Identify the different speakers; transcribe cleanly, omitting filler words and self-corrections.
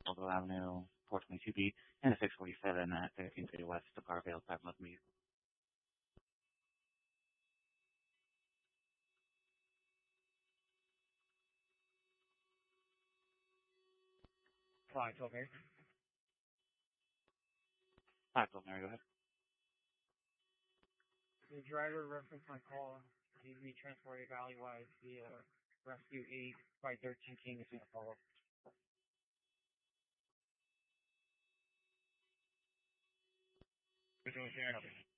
Speaker 1: Colville Avenue, Port 22B, and the 647 at 1330 West, the Carvale parking lot meet.
Speaker 2: Fine, okay.
Speaker 1: Hi, Mary, go ahead.
Speaker 2: The driver referenced my call. He's be transported valley-wise via Rescue 8 by 13 King is going to follow.
Speaker 1: We're doing fair enough.